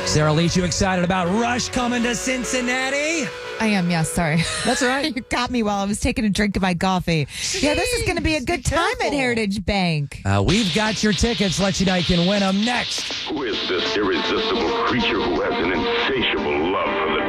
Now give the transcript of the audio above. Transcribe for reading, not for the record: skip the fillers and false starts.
Sarah Leach, you excited about Rush coming to Cincinnati? I am, yes, sorry. That's all right. You got me while I was taking a drink of my coffee. Yeah, this is going to be a good time at Heritage Bank. We've got your tickets. Let you know you can win them next. Who is this irresistible creature who has an insatiable love for the